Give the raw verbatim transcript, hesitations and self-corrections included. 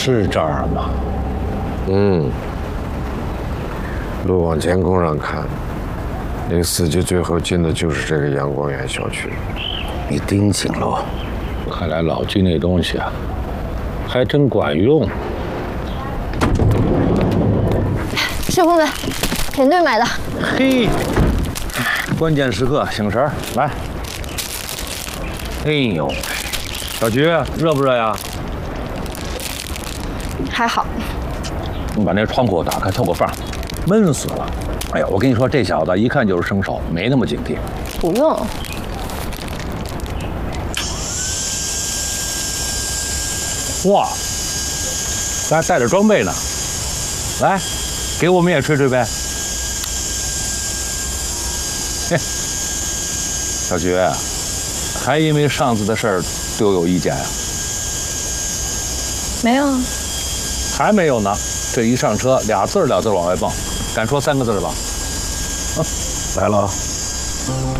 是这儿吗？ 嗯。路网监控上看，林司机最后进的就是这个阳光园小区。 你盯紧喽，看来老季那东西啊，还真管用。 师傅们，田队买的。 嘿，关键时刻醒神儿来。哎呦，小菊，热不热呀？ 还好。 你把那窗户打开，透个风，闷死了。哎呀，我跟你说，这小子一看就是生手，没那么警惕。 不用。 哇，咱还带着装备呢。来，给我们也吹吹呗。嘿，小菊，还因为上次的事儿对我有意见呀？ 没有。 还没有呢。这一上车，俩字儿俩字儿往外蹦，敢说三个字吧？啊，来了。